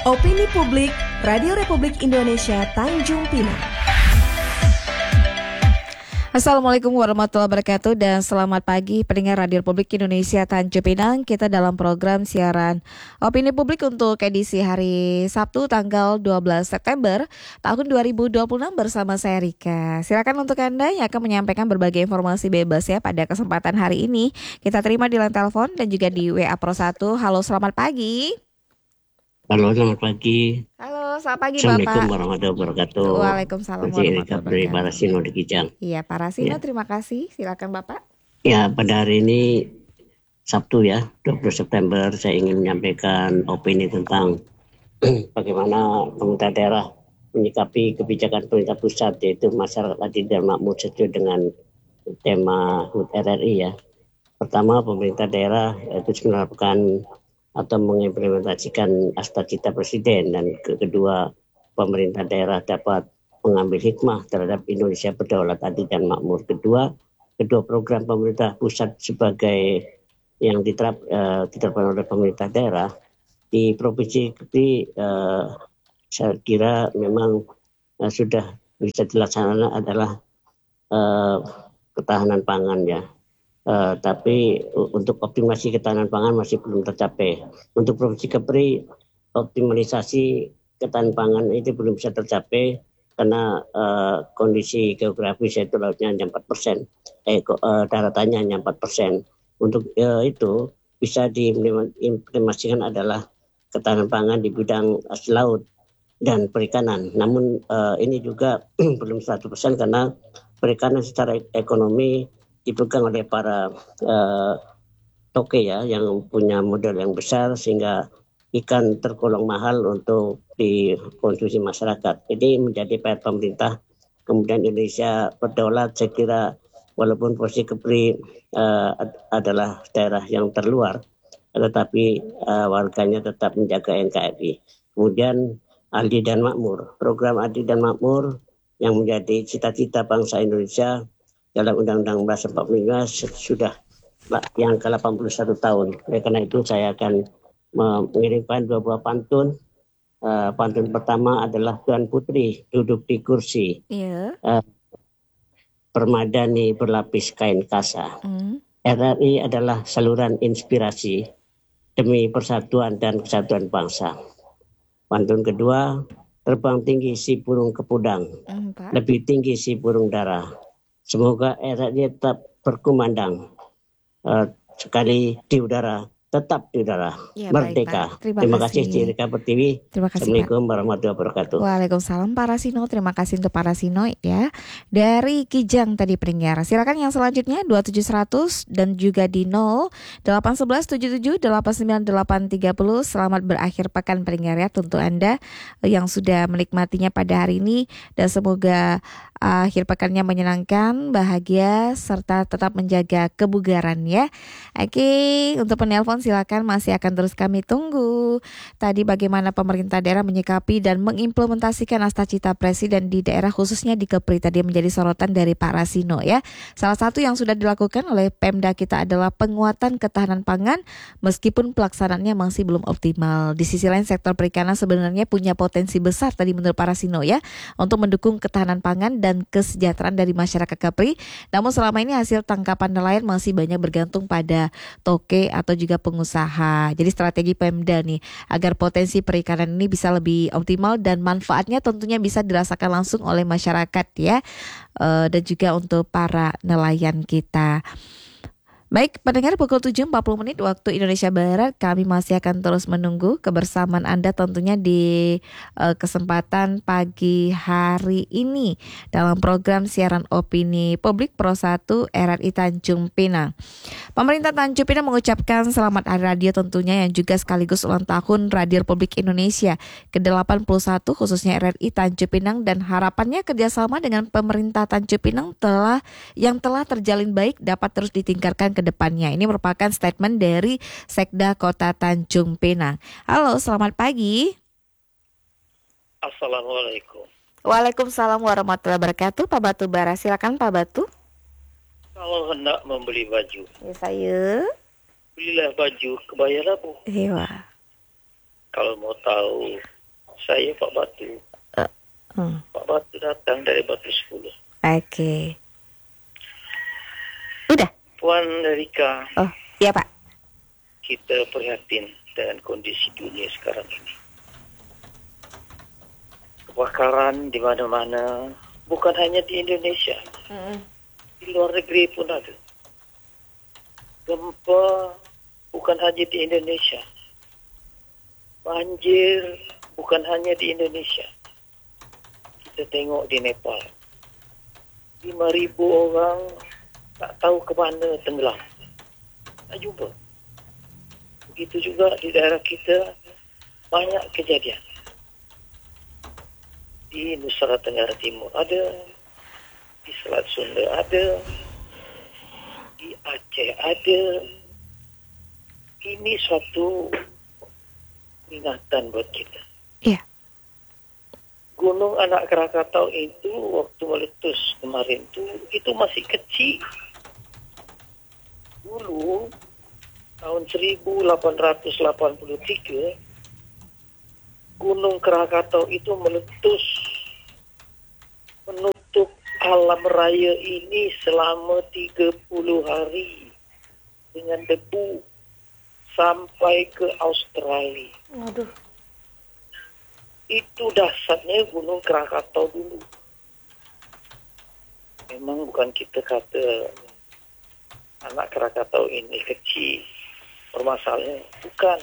Opini Publik, Radio Republik Indonesia Tanjung Pinang. Assalamualaikum warahmatullahi wabarakatuh dan selamat pagi pendengar Radio Republik Indonesia Tanjung Pinang. Kita dalam program siaran Opini Publik untuk edisi hari Sabtu tanggal 12 September tahun 2026 bersama saya Rika. Silakan untuk Anda yang akan menyampaikan berbagai informasi bebas ya pada kesempatan hari ini. Kita terima di line telepon dan juga di WA Pro 1. Halo, selamat pagi. Halo, selamat pagi. Halo, selamat pagi Assalamualaikum Bapak. warahmatullahi wabarakatuh. Waalaikumsalam Erika warahmatullahi dari wabarakatuh. Parasino di Kijang. Iya, Parasino, Ya. terima kasih. Silakan Bapak. Ya, pada hari ini Sabtu ya, 20 September saya ingin menyampaikan opini tentang bagaimana pemerintah daerah menyikapi kebijakan pemerintah pusat, yaitu masyarakat adil dan makmur sesuai dengan tema HUT RRI ya. Pertama, pemerintah daerah itu menerapkan atau mengimplementasikan Cita Presiden, dan kedua, pemerintah daerah dapat mengambil hikmah terhadap Indonesia berdaulat adil dan makmur. Kedua program pemerintah pusat sebagai yang diterapkan oleh pemerintah daerah di Provinsi Kepri, saya kira memang sudah bisa dilaksanakan adalah ketahanan pangan ya. Tapi untuk optimasi ketahanan pangan masih belum tercapai. Untuk Provinsi Kepri, optimalisasi ketahanan pangan itu belum bisa tercapai karena kondisi geografis, yaitu lautnya hanya 4%, daratannya hanya 4%. Untuk itu bisa diimplementasikan adalah ketahanan pangan di bidang hasil laut dan perikanan. Namun ini juga belum 100% karena perikanan secara ekonomi dipegang oleh para toke ya, yang punya modal yang besar sehingga ikan tergolong mahal untuk dikonsumsi masyarakat. Ini menjadi PR pemerintah. Kemudian Indonesia berdaulat, saya kira walaupun Provinsi Kepri adalah daerah yang terluar, tetapi warganya tetap menjaga NKRI. Kemudian adil dan makmur, program adil dan makmur yang menjadi cita-cita bangsa Indonesia dalam Undang-Undang 1945 sudah yang ke-81 tahun. Karena itu saya akan mengirimkan dua buah pantun. Pantun pertama adalah Tuan Putri duduk di kursi, permadani berlapis kain kasa. RRI adalah saluran inspirasi demi persatuan dan kesatuan bangsa. Pantun kedua, terbang tinggi si burung kepudang, lebih tinggi si burung dara. Semoga RRI tetap berkumandang, sekali di udara, tetap di udara, Ya, merdeka. baik, Pak. Terima kasih Rika Pertiwi. Terima kasih, Assalamualaikum warahmatullahi wabarakatuh. Waalaikumsalam Parasino, terima kasih untuk Parasino ya. Dari Kijang tadi pendengar. Silakan yang selanjutnya 27100 dan juga di 0811778980. Selamat berakhir pekan pendengar ya, untuk Anda yang sudah menikmatinya pada hari ini, dan semoga akhir pekannya menyenangkan, bahagia, serta tetap menjaga kebugaran ya. Oke, untuk penelpon silakan, masih akan terus kami tunggu. Tadi bagaimana pemerintah daerah menyikapi dan mengimplementasikan Cita Presiden di daerah khususnya di Kepri, tadi menjadi sorotan dari Pak Rasino ya. Salah satu yang sudah dilakukan oleh Pemda kita adalah penguatan ketahanan pangan, meskipun pelaksanaannya masih belum optimal. Di sisi lain sektor perikanan sebenarnya punya potensi besar tadi menurut Pak Rasino ya, untuk mendukung ketahanan pangan dan kesejahteraan dari masyarakat Kepri. Namun selama ini hasil tangkapan nelayan masih banyak bergantung pada toke atau juga pengusaha. Jadi strategi Pemda nih agar potensi perikanan ini bisa lebih optimal dan manfaatnya tentunya bisa dirasakan langsung oleh masyarakat ya, dan juga untuk para nelayan kita. Baik, pendengar, pukul 7.40 waktu Indonesia Barat, kami masih akan terus menunggu kebersamaan Anda tentunya di kesempatan pagi hari ini dalam program siaran Opini Publik Pro 1 RRI Tanjung Pinang. Pemerintah Tanjung Pinang mengucapkan selamat Hari Radio tentunya, yang juga sekaligus ulang tahun Radio Republik Indonesia ke-81 khususnya RRI Tanjung Pinang, dan harapannya kerjasama dengan pemerintah Tanjung Pinang telah terjalin baik dapat terus ditingkatkan ke depannya. Ini merupakan statement dari Sekda Kota Tanjung Pinang. Halo, selamat pagi. Assalamualaikum. Waalaikumsalam warahmatullahi wabarakatuh. Pak Batu Bara, silakan Pak Batu. Kalau hendak membeli baju, Ya saya. belilah baju kebaya labu. Iya. Kalau mau tahu Saya Pak Batu. Pak Batu datang dari Batu 10. Oke. Udah? Puan Rika, Oh, iya Pak. kita prihatin dengan kondisi dunia sekarang ini. Kebakaran di mana-mana, bukan hanya di Indonesia, di luar negeri pun ada. Gempa bukan hanya di Indonesia. Banjir bukan hanya di Indonesia. Kita tengok di Nepal. 5,000 orang tak tahu ke mana tenggelam. Tak jumpa. Begitu juga di daerah kita banyak kejadian. Di Nusa Tenggara Timur ada, di Selat Sunda ada, di Aceh ada. Ini suatu peringatan buat kita. Iya. Gunung Anak Krakatau itu waktu meletus kemarin itu masih kecil. Dulu tahun 1883 Gunung Krakatau itu meletus menutup alam raya ini selama 30 hari dengan debu sampai ke Australia. Waduh. Itu dahsyatnya Gunung Krakatau dulu. Memang bukan kita kata Anak Krakatau ini kecil. Permasalahannya bukan.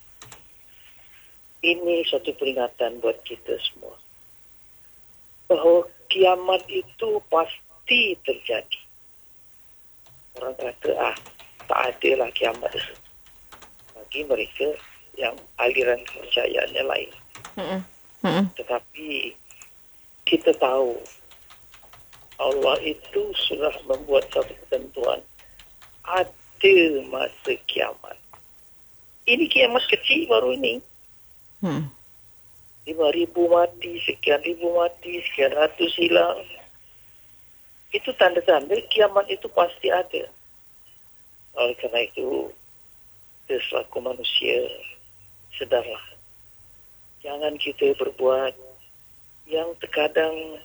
Ini suatu peringatan buat kita semua. Bahawa kiamat itu pasti terjadi. Orang kata, tak ada lah kiamat itu. Bagi mereka yang aliran kepercayaannya lain. Tetapi kita tahu Allah itu sudah membuat satu ketentuan. Ada masa kiamat. Ini kiamat kecil baru ini. 5,000 mati, sekian ribu mati, sekian ratus hilang. Itu tanda-tanda kiamat itu pasti ada. Oleh karena itu, kita selaku manusia, sedarlah. Jangan kita berbuat yang terkadang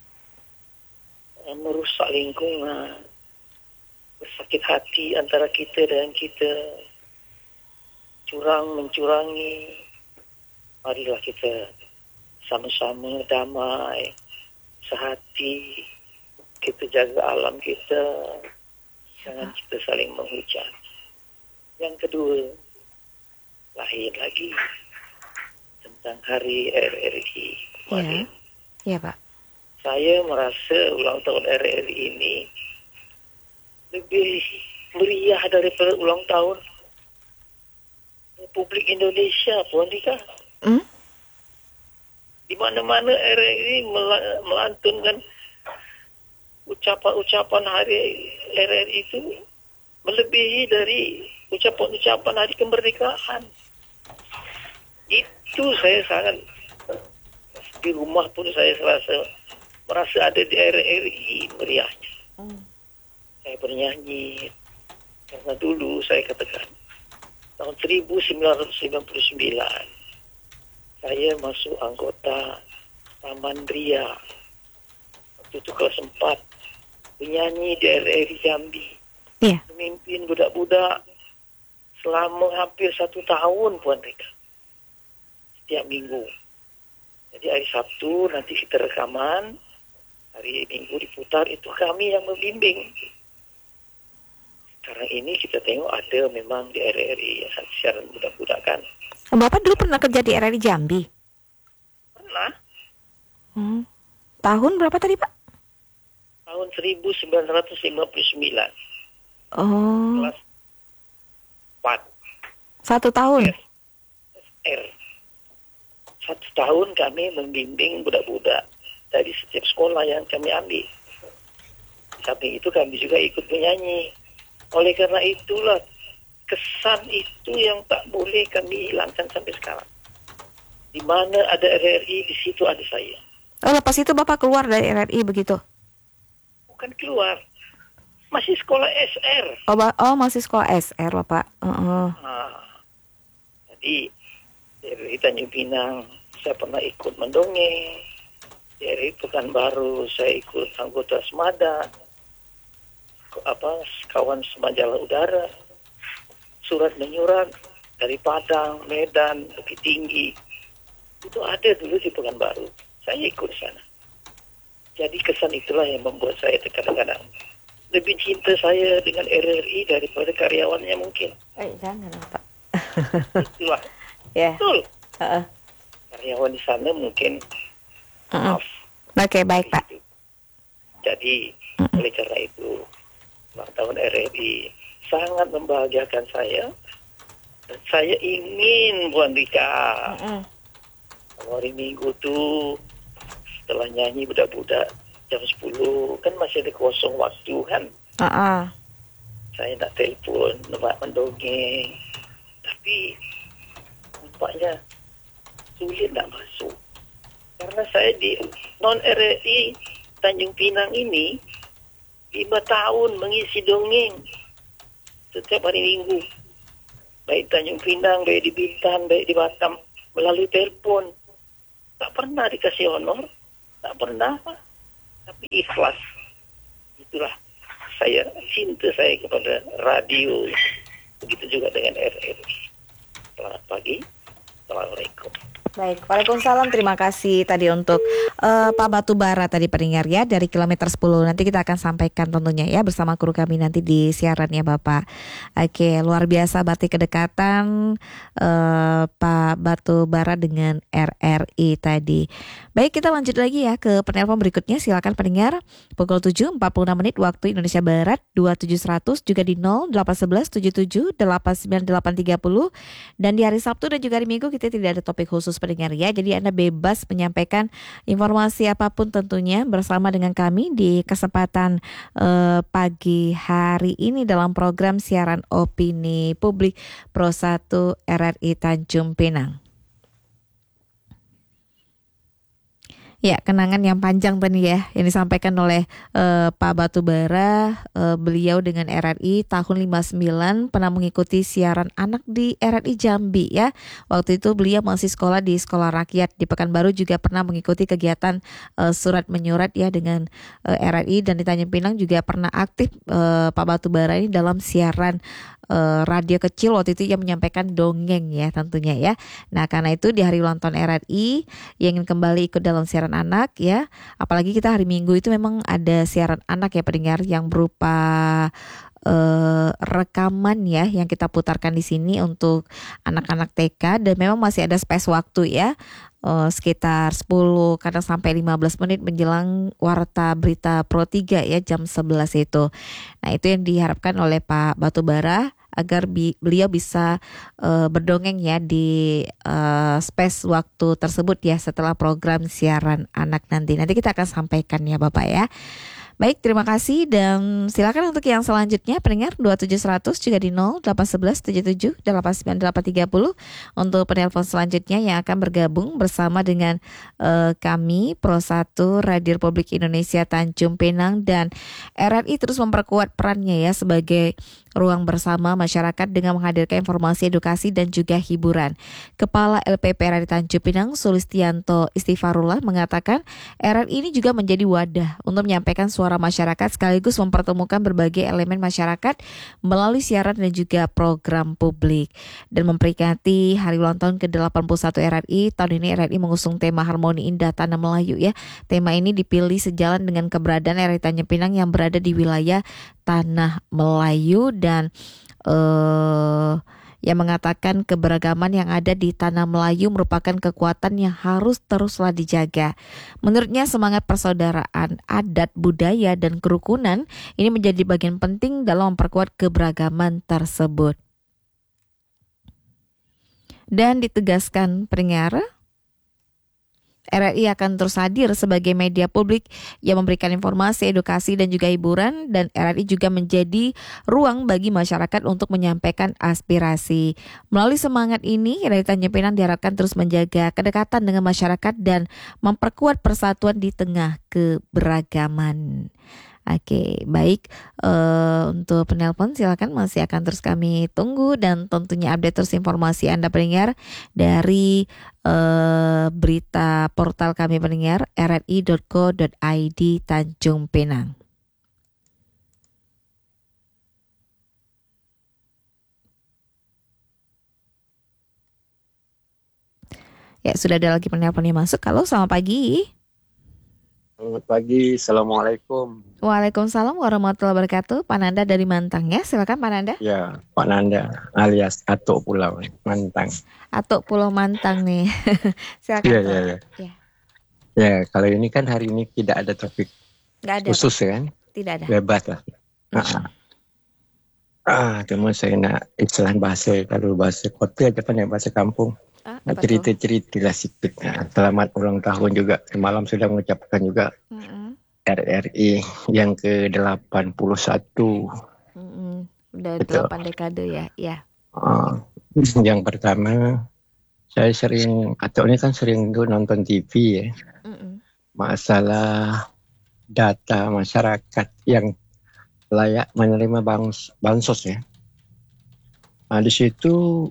merusak lingkungan, bersakit hati antara kita dan kita, curang-mencurangi. Marilah kita sama-sama damai, sehati, kita jaga alam kita, jangan kita saling menghujat. Yang kedua, lahir lagi tentang hari RRI kemarin. Iya, Pak. Saya merasa ulang tahun RRI ini lebih meriah daripada ulang tahun Republik Indonesia, Puan Rika. Di mana-mana RRI melantunkan ucapan-ucapan hari RRI itu melebihi dari ucapan-ucapan hari kemerdekaan. Itu saya sangat, di rumah pun saya merasa ada di RRI meriahnya. Saya bernyanyi karena dulu saya katakan tahun 1999 saya masuk anggota Taman Ria. Waktu itu kelas 4 penyanyi di RRI Jambi. Iya. Memimpin budak-budak selama hampir 1 tahun, Puan Rika. Setiap minggu. Jadi hari Sabtu nanti kita rekaman, hari Minggu diputar, itu kami yang membimbing. Sekarang ini kita tengok ada memang di RRI yang siaran budak-budak kan. Bapak dulu pernah kerja di RRI Jambi? Pernah. Tahun berapa tadi, Pak? Tahun 1959. Oh, Kelas 4. 1 tahun. R. 1 tahun kami membimbing budak-budak dari setiap sekolah yang kami ambil. Samping itu kami juga ikut menyanyi. Oleh karena itulah kesan itu yang tak boleh kami hilangkan sampai sekarang. Di mana ada RRI, di situ ada saya. Oh, lepas itu Bapak keluar dari RRI begitu? Bukan keluar. Masih sekolah SR. Oh, masih sekolah SR, Bapak. Jadi, RRI Tanjung Pinang saya pernah ikut mendongeng. Dari Pekanbaru saya ikut anggota Semada, kawan semajalah udara, surat menyurat dari Padang, Medan, Bukit Tinggi. Itu ada dulu di Pekanbaru. Saya ikut di sana. Jadi kesan itulah yang membuat saya kadang-kadang lebih cinta saya dengan RRI daripada karyawannya mungkin. Jangan Pak. Itulah. Ya. Betul. Karyawan di sana mungkin maaf. Oke, baik Pak. Jadi oleh karena itu ulang tahun RRI sangat membahagiakan saya. Dan saya ingin Bu Andika hari Minggu tuh setelah nyanyi budak-budak jam 10 kan masih ada kosong waktu kan. Saya nak telepon, nak mendongeng. Tapi nampaknya sulit nak masuk. Karena saya di non-RRI Tanjung Pinang ini 5 tahun mengisi dongeng setiap hari Minggu. Baik Tanjung Pinang, baik di Bintan, baik di Batam, melalui telepon. Tak pernah dikasih honor, tak pernah, tapi ikhlas. Itulah cinta saya kepada radio. Begitu juga dengan RRI. Selamat pagi. Assalamualaikum. Baik, Waalaikumsalam. Terima kasih tadi untuk Pak Batubara tadi pendengar ya dari kilometer 10. Nanti kita akan sampaikan tentunya ya bersama kru kami nanti di siaran ya Bapak. Oke, luar biasa berarti kedekatan Pak Batubara dengan RRI tadi. Baik, kita lanjut lagi ya ke penelpon berikutnya. Silakan pendengar pukul 7.46 menit waktu Indonesia Barat 27100 juga di 0811 77 89830 dan di hari Sabtu dan juga hari Minggu kita tidak ada topik khusus pendengar ya. Jadi Anda bebas menyampaikan informasi apapun tentunya bersama dengan kami di kesempatan pagi hari ini dalam program siaran opini publik Pro 1 RRI Tanjung Pinang. Ya, kenangan yang panjang tadi ya yang disampaikan oleh Pak Batubara. Beliau dengan RRI tahun 59 pernah mengikuti siaran anak di RRI Jambi ya. Waktu itu beliau masih sekolah di sekolah rakyat di Pekanbaru, juga pernah mengikuti kegiatan surat menyurat ya dengan RRI, dan di Tanjung Pinang juga pernah aktif Pak Batubara ini dalam siaran radio kecil waktu itu yang menyampaikan dongeng ya tentunya ya. Nah, karena itu di hari ulang tahun RRI yang ingin kembali ikut dalam siaran anak ya, apalagi kita hari Minggu itu memang ada siaran anak ya pendengar yang berupa rekaman ya yang kita putarkan di sini untuk anak-anak TK, dan memang masih ada space waktu ya. Sekitar 10 kadang sampai 15 menit menjelang warta berita Pro 3 ya jam 11 itu. Nah, itu yang diharapkan oleh Pak Batubara agar beliau bisa berdongeng ya di space waktu tersebut ya setelah program siaran anak nanti. Nanti kita akan sampaikan ya Bapak ya. Baik, terima kasih dan silakan untuk yang selanjutnya pendengar 27100 juga di 0811 77 89830 untuk penelpon selanjutnya yang akan bergabung bersama dengan kami Pro 1 Radio Republik Indonesia Tanjung Pinang, dan RRI terus memperkuat perannya ya sebagai ruang bersama masyarakat dengan menghadirkan informasi, edukasi dan juga hiburan. Kepala LPP RRI Tanjung Pinang Sulistianto Istighfarullah mengatakan RRI ini juga menjadi wadah untuk menyampaikan suara masyarakat sekaligus mempertemukan berbagai elemen masyarakat melalui siaran dan juga program publik. Dan memperingati hari ulang tahun ke-81 RRI, tahun ini RRI mengusung tema Harmoni Indah Tanah Melayu ya. Tema ini dipilih sejalan dengan keberadaan RRI Tanjung Pinang yang berada di wilayah Tanah Melayu, dan yang mengatakan keberagaman yang ada di Tanah Melayu merupakan kekuatan yang harus teruslah dijaga. Menurutnya semangat persaudaraan, adat, budaya, dan kerukunan ini menjadi bagian penting dalam memperkuat keberagaman tersebut. Dan ditegaskan pendengar, RRI akan terus hadir sebagai media publik yang memberikan informasi, edukasi, dan juga hiburan, dan RRI juga menjadi ruang bagi masyarakat untuk menyampaikan aspirasi. Melalui semangat ini, RRI Tanjung Pinang diharapkan terus menjaga kedekatan dengan masyarakat dan memperkuat persatuan di tengah keberagaman. Oke, baik. Untuk penelpon silakan, masih akan terus kami tunggu dan tentunya update terus informasi Anda pendengar dari berita portal kami pendengar rri.co.id Tanjung Pinang. Ya, sudah ada lagi penelpon yang masuk. Halo, selamat pagi. Selamat pagi, Assalamualaikum. Waalaikumsalam warahmatullahi wabarakatuh. Pak Nanda dari Mantang ya, silakan Pak Nanda. Ya, Pak Nanda alias Atok Pulau Mantang. Atok Pulau Mantang nih. Silakan. Ya, Pak. ya, ya. Ya. Ya, kalau ini kan hari ini tidak ada topik Nggak ada. khusus kan, Tidak ada. bebas lah. Cuma saya nak istilah bahasa, kalau bahasa kota aja kan ya bahasa kampung. Apa tuh? Cerita-cerita lah sikit. Selamat ulang tahun juga. Semalam sudah mengucapkan juga RRI yang ke-81. Udah Betul. 8 dekade ya. Ya. Yang pertama, saya sering, atau ini kan sering nonton TV ya, masalah data masyarakat yang layak menerima bansos ya. Nah, di situ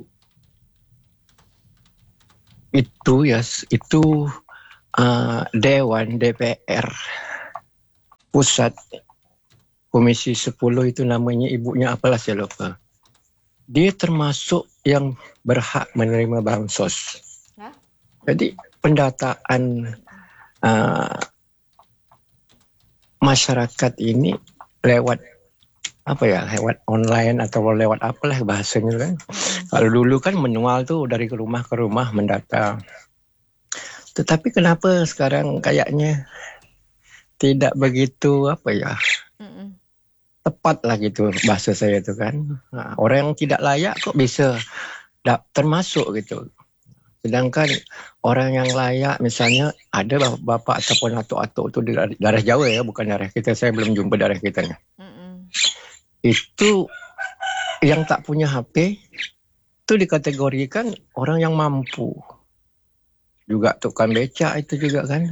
itu Dewan DPR Pusat Komisi 10 itu namanya ibunya apalah saya lupa. Dia termasuk yang berhak menerima bansos. Jadi pendataan masyarakat ini lewat lewat online atau lewat apalah bahasanya kan. Kalau dulu kan manual tuh dari rumah ke rumah mendata. Tetapi kenapa sekarang kayaknya tidak begitu tepat lah gitu bahasa saya itu kan. Nah, orang yang tidak layak kok bisa termasuk gitu. Sedangkan orang yang layak, misalnya ada bapak ataupun atuk-atuk itu di daerah Jawa ya, bukan daerah kita, saya belum jumpa daerah kita. Itu yang tak punya HP, itu dikategorikan orang yang mampu. Juga tukang beca itu juga kan,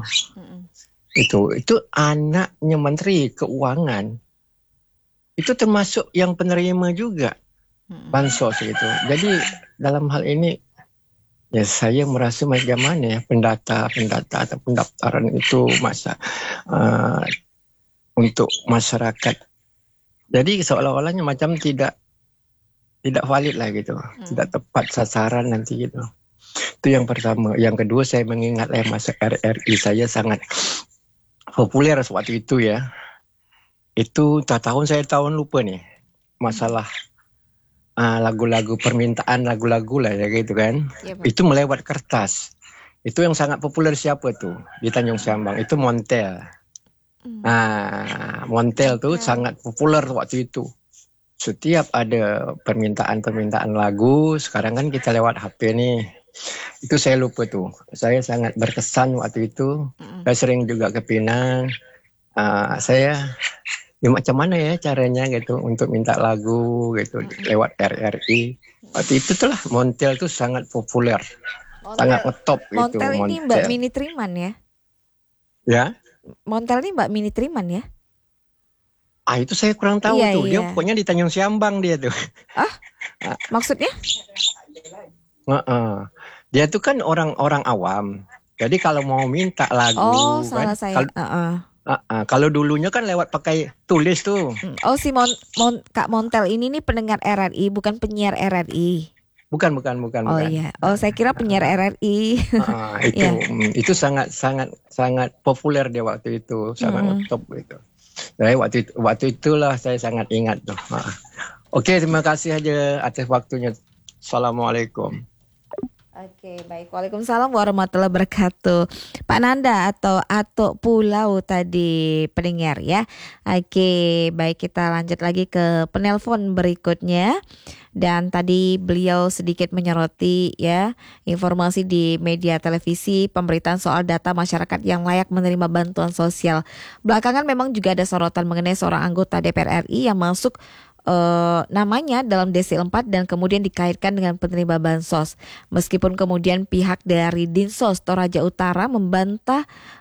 itu anaknya Menteri Keuangan. Itu termasuk yang penerima juga bansos gitu. Jadi dalam hal ini ya saya merasa macam mana ya pendata atau pendaftaran itu untuk masyarakat. Jadi seolah-olahnya macam tidak valid lah gitu, tidak tepat sasaran nanti gitu. Itu yang pertama. Yang kedua, saya mengingat masa RRI saya sangat populer waktu itu ya. Itu tahun lupa nih masalah lagu-lagu permintaan lagu-lagu lah ya gitu kan. Ya, itu melewat kertas. Itu yang sangat populer siapa tuh di Tanjung Sambang, itu Montel. Montel tuh sangat populer waktu itu. Setiap ada permintaan lagu, sekarang kan kita lewat HP nih. Itu saya lupa tuh. Saya sangat berkesan waktu itu. Saya sering juga ke Pinang. Saya macam mana ya caranya gitu untuk minta lagu gitu lewat RRI. Waktu itu lah Montel tuh sangat populer. Sangat ngetop gitu. Montel ini Mbak Mini Triman ya? Ya? Montel ini Mbak Mini Triman ya? Itu saya kurang tahu tuh. Dia pokoknya di Tanjung Sambang dia tuh. Maksudnya? Dia tuh kan orang awam. Jadi kalau mau minta lagu salah saya. Kalau dulunya kan lewat pakai tulis tuh. Si Kak Montel ini nih pendengar RRI, bukan penyiar RRI. Bukan. Iya. Saya kira penyiar RRI. Itu sangat populer dia waktu itu, sangat top gitu. Jadi waktu itulah saya sangat ingat tuh. Oke, terima kasih aja atas waktunya. Assalamualaikum. Oke, baik. Waalaikumsalam warahmatullahi wabarakatuh. Pak Nanda atau Atok Pulau tadi pendengar ya. Oke, baik, kita lanjut lagi ke penelpon berikutnya. Dan tadi beliau sedikit menyoroti ya informasi di media televisi pemberitaan soal data masyarakat yang layak menerima bantuan sosial. Belakangan memang juga ada sorotan mengenai seorang anggota DPR RI yang masuk namanya dalam Desil 4 dan kemudian dikaitkan dengan penerima bansos. Meskipun kemudian pihak dari Dinsos Toraja Utara membantah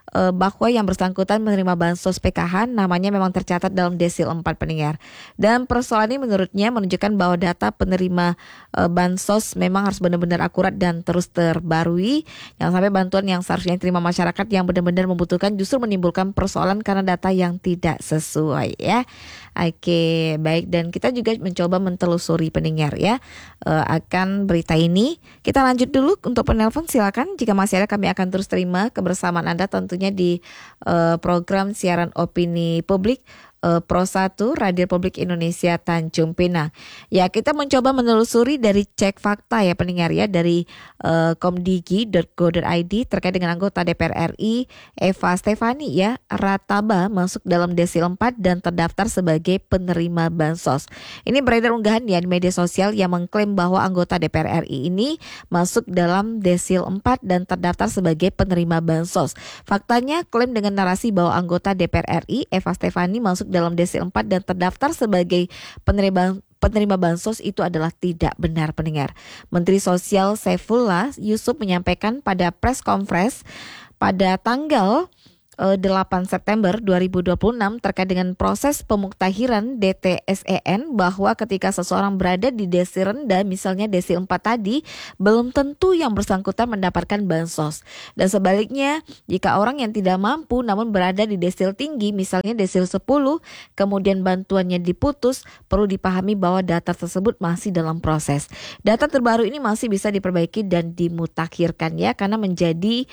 bahwa yang bersangkutan menerima bansos PKH namanya memang tercatat dalam desil 4 pendengar. Dan persoalan ini menurutnya menunjukkan bahwa data penerima bansos memang harus benar-benar akurat dan terus terbarui. Jangan sampai bantuan yang seharusnya diterima masyarakat yang benar-benar membutuhkan justru menimbulkan persoalan karena data yang tidak sesuai ya. Oke, baik, dan kita juga mencoba mentelusuri pendengar ya akan berita ini. Kita lanjut dulu untuk penelpon, silakan. Jika masih ada kami akan terus terima kebersamaan Anda tentunya di program siaran opini publik Pro 1 Radio Republik Indonesia Tanjung Pinang. Ya, kita mencoba menelusuri dari cek fakta ya pendengar ya dari komdigi.go.id terkait dengan anggota DPR RI Eva Stefani ya, Rataba masuk dalam desil 4 dan terdaftar sebagai penerima bansos. Ini beredar unggahan ya di media sosial yang mengklaim bahwa anggota DPR RI ini masuk dalam desil 4 dan terdaftar sebagai penerima bansos. Faktanya klaim dengan narasi bahwa anggota DPR RI Eva Stefani masuk dalam desil 4 dan terdaftar sebagai penerima bansos itu adalah tidak benar pendengar. Menteri Sosial Saifullah Yusuf menyampaikan pada press conference pada tanggal 8 September 2026 terkait dengan proses pemuktahiran DTSEN bahwa ketika seseorang berada di desil rendah misalnya desil 4 tadi belum tentu yang bersangkutan mendapatkan bansos, dan sebaliknya jika orang yang tidak mampu namun berada di desil tinggi misalnya desil 10 kemudian bantuannya diputus, perlu dipahami bahwa data tersebut masih dalam proses. Data terbaru ini masih bisa diperbaiki dan dimutakhirkan ya karena menjadi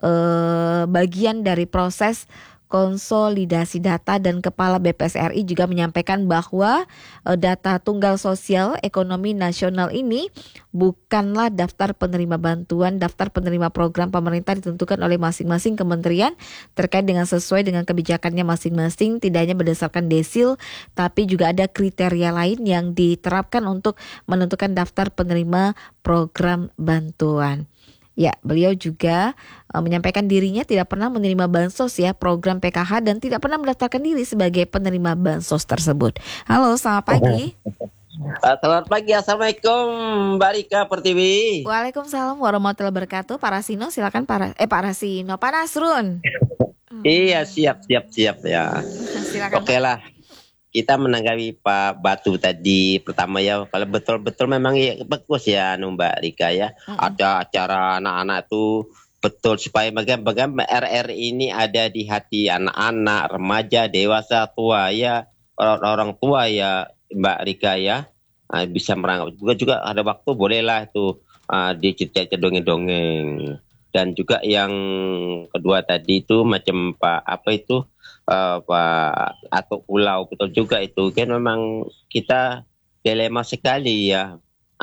bagian dari proses konsolidasi data, dan Kepala BPS RI juga menyampaikan bahwa data tunggal sosial ekonomi nasional ini bukanlah daftar penerima bantuan, daftar penerima program pemerintah ditentukan oleh masing-masing kementerian terkait dengan sesuai dengan kebijakannya masing-masing, tidak hanya berdasarkan desil tapi juga ada kriteria lain yang diterapkan untuk menentukan daftar penerima program bantuan. Ya, beliau juga menyampaikan dirinya tidak pernah menerima bansos ya program PKH dan tidak pernah mendaftarkan diri sebagai penerima bansos tersebut. Halo, selamat pagi. Selamat pagi, Assalamualaikum Mbak Rika Pertiwi. Waalaikumsalam warahmatullahi wabarakatuh. Pak Rasino, silakan Pak Rasino, Pak Nasrun. Iya, siap ya. Silakan. Oke lah. Kita menanggapi Pak Batu tadi pertama ya, kalau betul-betul memang ya bagus ya Mbak Rika ya. Ada acara anak-anak tuh betul supaya bagaimana RRI ini ada di hati anak-anak, remaja, dewasa, tua ya, orang tua ya Mbak Rika ya. Bisa merangkap juga ada waktu bolehlah itu dicerita dongeng-dongeng. Dan juga yang kedua tadi itu macam Pak apa itu Pak atau pulau betul juga itu kan memang kita dilema sekali ya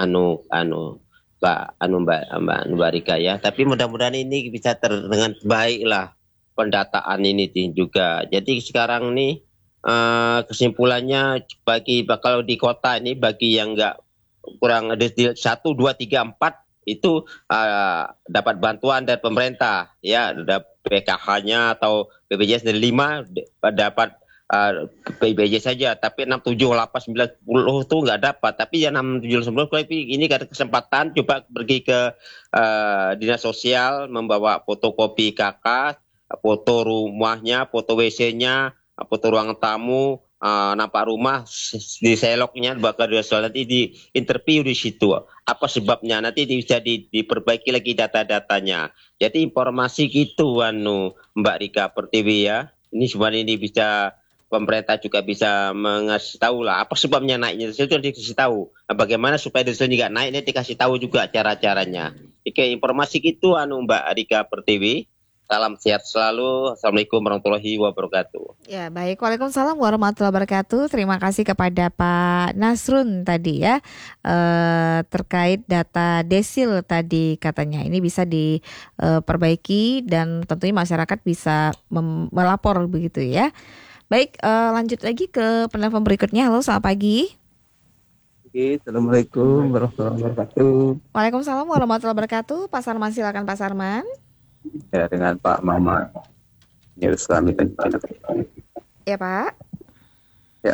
Mbak Rika ya, tapi mudah-mudahan ini bisa dengan baik lah pendataan ini juga. Jadi sekarang nih kesimpulannya bagi kalau di kota ini bagi yang enggak kurang ada 1, 2, 3, 4 itu dapat bantuan dari pemerintah ya, ada PKH-nya atau BPJS dari 5 dapat BPJS saja, tapi 6, 7, 8, 9, 10 itu nggak dapat. Tapi ya 6, 7, 10 tapi ini ada kesempatan coba pergi ke dinas sosial membawa fotokopi KK, foto rumahnya, foto WC-nya, foto ruang tamu, nampak rumah di seloknya, bakal nanti di interview di situ apa sebabnya, nanti bisa diperbaiki lagi data-datanya. Jadi informasi gitu Mbak Rika Pertiwi ya, ini sebenarnya ini bisa pemerintah juga bisa mengasih tahu lah apa sebabnya naiknya, itu dikasih tahu. Bagaimana supaya itu nggak naik, ini dikasih tahu juga cara-caranya. Oke, informasi gitu Mbak Rika Pertiwi. Salam sehat selalu. Assalamualaikum warahmatullahi wabarakatuh. Ya, baik. Waalaikumsalam warahmatullahi wabarakatuh. Terima kasih kepada Pak Nasrun tadi ya, terkait data desil tadi katanya. Ini bisa diperbaiki dan tentunya masyarakat bisa melapor begitu ya. Baik, lanjut lagi ke penelpon berikutnya. Halo, selamat pagi. Assalamualaikum warahmatullahi wabarakatuh. Waalaikumsalam warahmatullahi wabarakatuh. Pak Sarman, silakan Pak Sarman. Ya, dengan Pak Mamat Islami. Ya Pak. Ya.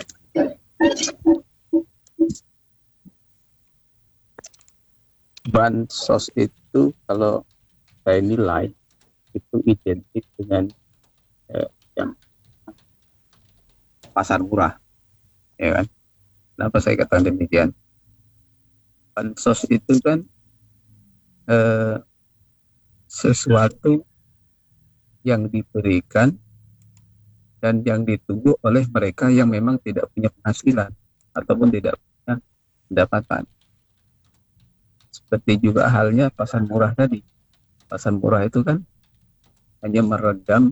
Bansos itu kalau saya nilai itu identik dengan yang pasar murah, ya kan? Kenapa saya katakan demikian? Bansos itu kan sesuatu yang diberikan dan yang ditunggu oleh mereka yang memang tidak punya penghasilan ataupun tidak punya pendapatan. Seperti juga halnya pasar murah tadi. Pasar murah itu kan hanya meredam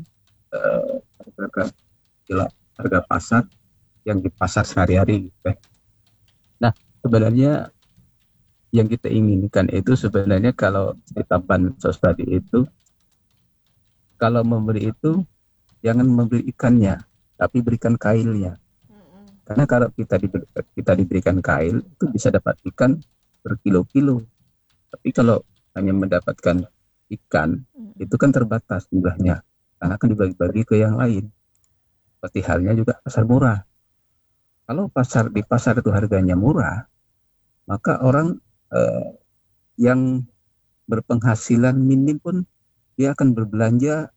harga pasar yang di pasar sehari-hari. Nah, sebenarnya yang kita inginkan itu sebenarnya kalau kita bansos tadi itu, kalau memberi itu jangan memberi ikannya, tapi berikan kailnya. Karena kalau kita diberikan kail itu bisa dapat ikan berkilo-kilo. Tapi kalau hanya mendapatkan ikan itu kan terbatas jumlahnya, karena akan dibagi-bagi ke yang lain. Seperti halnya juga pasar murah. Kalau di pasar itu harganya murah, maka orang yang berpenghasilan minim pun dia akan berbelanja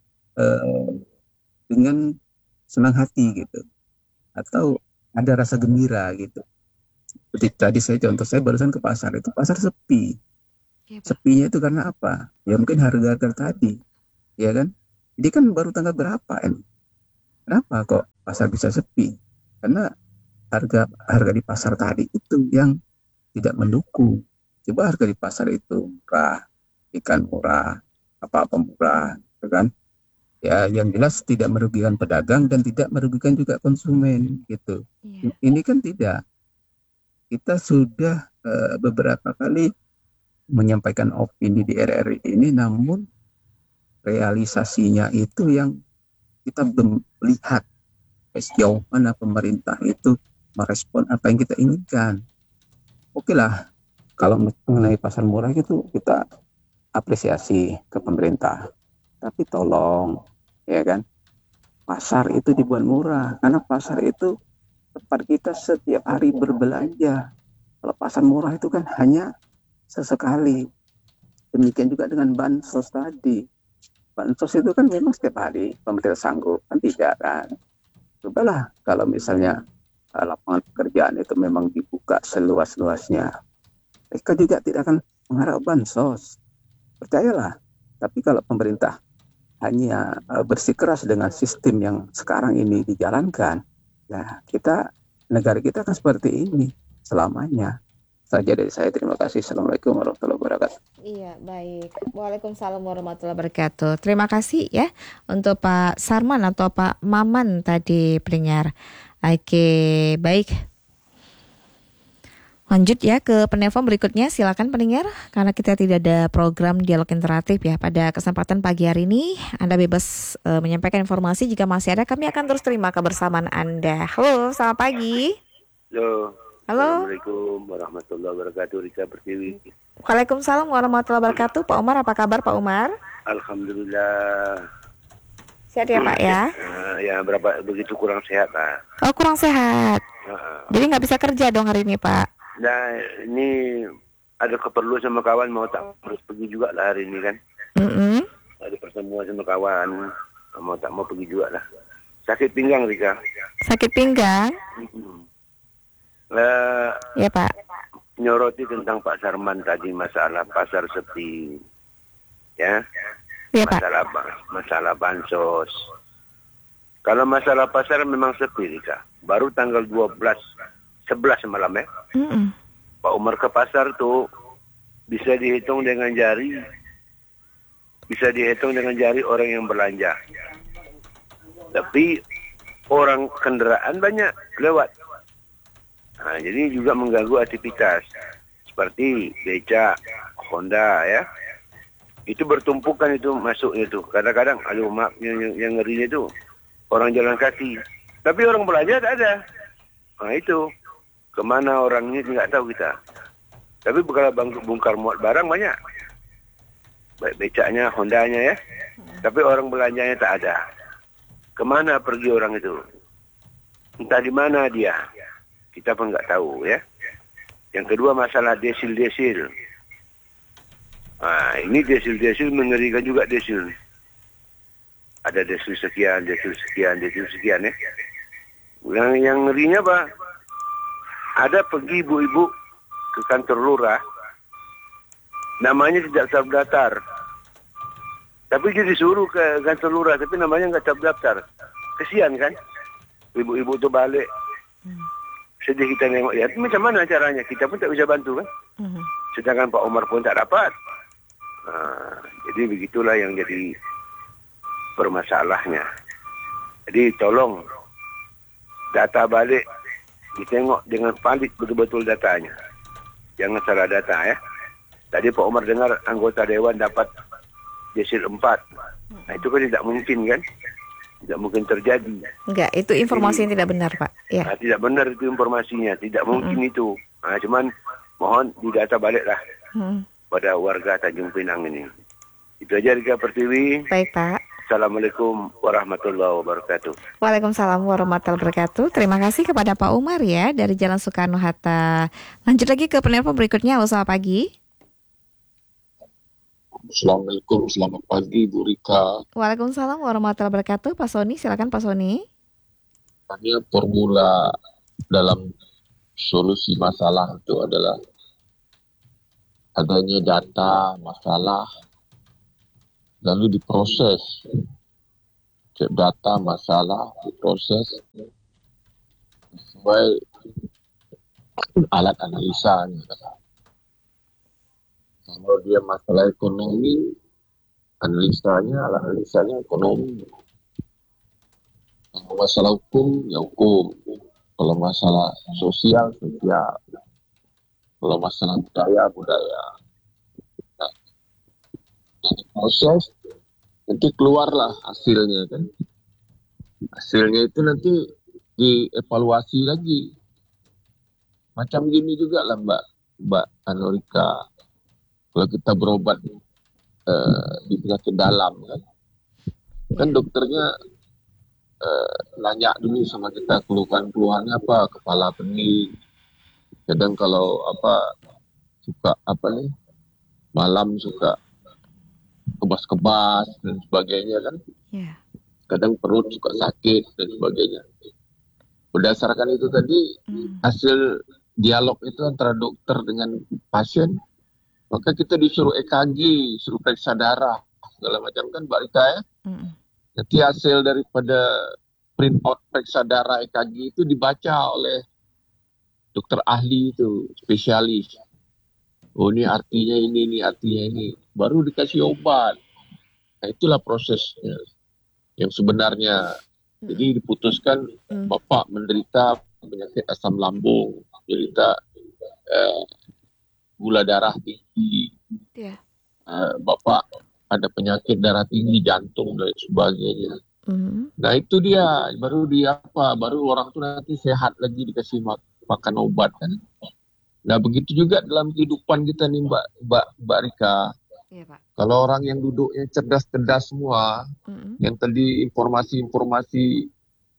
dengan senang hati gitu, atau ada rasa gembira gitu. Seperti tadi saya barusan ke pasar, itu pasar sepi. Sepinya itu karena apa? Ya mungkin harga tadi, ya kan? Jadi kan baru tanggal berapa ini? Kenapa kok pasar bisa sepi? Karena harga di pasar tadi itu yang tidak mendukung. Coba harga di pasar itu murah, ikan murah, apa-apa murah, kan? Ya, yang jelas tidak merugikan pedagang dan tidak merugikan juga konsumen, gitu. Ini kan tidak. Kita sudah beberapa kali menyampaikan opini di RRI ini, namun realisasinya itu yang kita belum lihat sejauh mana pemerintah itu merespon apa yang kita inginkan. Oke lah, kalau mengenai pasar murah itu kita apresiasi ke pemerintah, tapi tolong, ya kan, pasar itu dibuat murah, karena pasar itu tempat kita setiap hari berbelanja. Kalau pasar murah itu kan hanya sesekali. Demikian juga dengan bansos tadi. Bansos itu kan memang setiap hari pemerintah sanggup, kan tidak kan. Cobalah kalau misalnya lapangan pekerjaan itu memang dibuka seluas-luasnya, mereka juga tidak akan mengharap bansos. Percayalah. Tapi kalau pemerintah hanya bersikeras dengan sistem yang sekarang ini dijalankan, ya negara kita akan seperti ini selamanya. Saja dari saya, terima kasih. Assalamualaikum warahmatullahi wabarakatuh. Iya, baik. Waalaikumsalam warahmatullahi wabarakatuh. Terima kasih ya untuk Pak Sarman atau Pak Maman tadi pendengar. Oke, baik. Lanjut ya ke penelpon berikutnya, silakan pendengar, karena kita tidak ada program dialog interaktif ya pada kesempatan pagi hari ini. Anda bebas menyampaikan informasi jika masih ada, kami akan terus terima kebersamaan Anda. Halo, selamat pagi. Halo. Assalamualaikum warahmatullahi wabarakatuh. Rika Pertiwi. Waalaikumsalam warahmatullahi wabarakatuh. Pak Umar, apa kabar Pak Umar? Alhamdulillah. Sehat ya Pak ya? Ya begitu kurang sehat lah. Oh, kurang sehat. Jadi nggak bisa kerja dong hari ini Pak? Nah ini ada keperluan sama kawan, mau tak harus pergi juga lah hari ini kan. Ada pertemuan sama kawan, mau pergi juga lah. Sakit pinggang Rika. Sakit pinggang? Ya Pak. Nyoroti tentang Pak Sarman tadi, masalah pasar sepi, ya. Ya Pak. Masalah bansos. Kalau masalah pasar memang sepi, Rika. Baru tanggal 11 malam ya. Pak Umar ke pasar tuh bisa dihitung dengan jari. Bisa dihitung dengan jari orang yang belanja. Tapi orang kendaraan banyak lewat. Nah, jadi juga mengganggu aktivitas seperti becak, Honda ya. Itu bertumpukan itu masuk itu. Kadang-kadang aduh maaf yang ngerinya itu orang jalan kaki. Tapi orang belanja tak ada. Nah itu kemana orangnya tidak tahu kita. Tapi kalau bongkar muat barang banyak. Baik becaknya, Hondanya ya. Tapi orang belanjanya tak ada. Kemana pergi orang itu? Entah di mana dia. Kita pun nggak tahu ya. Yang kedua masalah desil-desil. Nah, ini desil-desil mengerikan juga desil. Ada desil sekian ya. Yang ngerinya apa? Ada pergi ibu-ibu ke kantor lurah, namanya tidak terdaftar. Tapi dia disuruh ke kantor lurah, tapi namanya nggak terdaftar. Kesian kan? Ibu-ibu itu balik. Sedih kita nengok, ya macam mana caranya? Kita pun tak bisa bantu kan? Sedangkan Pak Omar pun tak dapat. Jadi begitulah yang jadi bermasalahnya. Jadi tolong data balik ditengok dengan valid betul-betul datanya. Jangan salah data ya. Tadi Pak Omar dengar anggota Dewan dapat desil 4. Nah itu kan tidak mungkin kan? Tidak mungkin terjadi. Enggak, itu informasi yang tidak benar Pak. Ya. Tidak benar itu informasinya. Tidak mungkin itu. Cuman mohon didata baliklah pada warga Tanjung Pinang ini. Itu aja Rika Pertiwi. Baik Pak. Assalamualaikum warahmatullahi wabarakatuh. Waalaikumsalam warahmatullahi wabarakatuh. Terima kasih kepada Pak Umar ya dari Jalan Soekarno-Hatta. Lanjut lagi ke penelpon berikutnya. Halo, selamat pagi. Assalamualaikum, selamat pagi Bu Rika. Waalaikumsalam warahmatullahi wabarakatuh. Pak Soni, silakan Pak Soni. Hanya formula dalam solusi masalah itu adalah adanya data masalah, lalu diproses. Cek data masalah diproses sesuai alat analisanya. Kalau dia masalah ekonomi, alat analisanya ekonomi. Kalau masalah hukum, ya hukum. Kalau masalah sosial. Kalau masalah budaya. Nah, proses nanti keluarlah hasilnya kan. Hasilnya itu nanti dievaluasi lagi. Macam gini juga lah Mbak Anorika. Kalau kita berobat di penyakit dalam kan dokternya nanya dulu sama kita keluhan-keluhannya apa, kepala pening. Kadang kalau suka malam suka kebas-kebas dan sebagainya kan. Yeah. Kadang perut suka sakit dan sebagainya. Berdasarkan itu tadi hasil dialog itu antara dokter dengan pasien, maka kita disuruh EKG, suruh periksa darah, segala macam kan Mbak Rika ya. Nanti hasil daripada print out periksa darah EKG itu dibaca oleh dokter ahli itu, spesialis. Oh ini artinya ini artinya ini. Baru dikasih obat. Nah itulah prosesnya yang sebenarnya. Jadi diputuskan Bapak menderita penyakit asam lambung, menderita gula darah tinggi, Bapak ada penyakit darah tinggi, jantung dan sebagainya. Nah itu dia, baru orang tuh nanti sehat lagi dikasih makan obat kan. Nah begitu juga dalam kehidupan kita nih Mbak Rika. Iya, Pak. Kalau orang yang duduknya cerdas semua, yang tadi informasi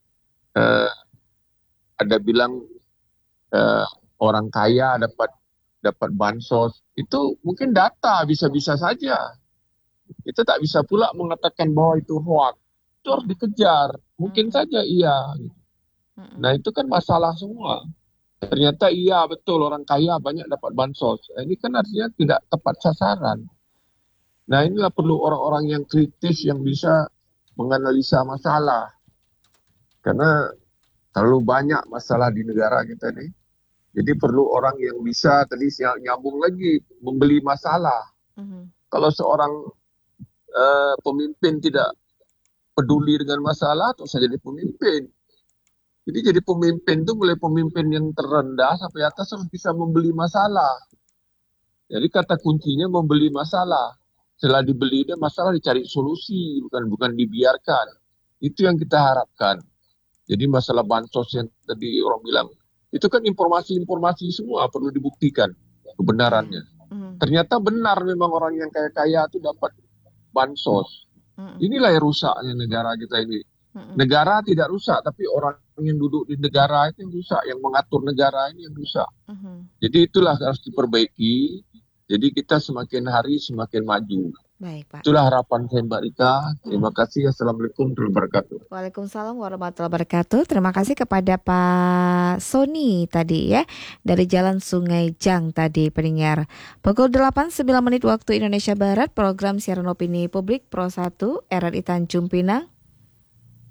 ada bilang orang kaya dapat bansos, itu mungkin data bisa-bisa saja. Kita tak bisa pula mengatakan bahwa itu hoax. Itu harus dikejar. Mungkin saja iya. Nah itu kan masalah semua. Ternyata iya betul orang kaya banyak dapat bansos. Ini kan artinya tidak tepat sasaran. Nah inilah perlu orang-orang yang kritis yang bisa menganalisa masalah. Karena terlalu banyak masalah di negara kita nih. Jadi perlu orang yang bisa tadi nyambung lagi membeli masalah. Kalau seorang pemimpin tidak peduli dengan masalah, atau saya jadi pemimpin. Jadi jadi pemimpin itu mulai pemimpin yang terendah sampai atas harus bisa membeli masalah. Jadi kata kuncinya membeli masalah. Setelah dibeli dia masalah dicari solusi, bukan dibiarkan. Itu yang kita harapkan. Jadi masalah bansos yang tadi orang bilang, itu kan informasi semua perlu dibuktikan kebenarannya. Ternyata benar memang orang yang kaya-kaya itu dapat bansos. Inilah yang rusaknya negara kita ini. Negara tidak rusak, tapi orang yang duduk di negara itu yang rusak, yang mengatur negara ini yang rusak. Jadi itulah harus diperbaiki. Jadi kita semakin hari semakin maju. Baik, Pak. Itulah harapan saya, Mbak Rika. Terima kasih. Assalamualaikum warahmatullahi wabarakatuh. Waalaikumsalam warahmatullahi wabarakatuh. Terima kasih kepada Pak Sony tadi ya, dari Jalan Sungai Jang tadi pendengar. Pukul 8.09 waktu Indonesia Barat, program siaran opini publik Pro 1 RRI Tanjung Pinang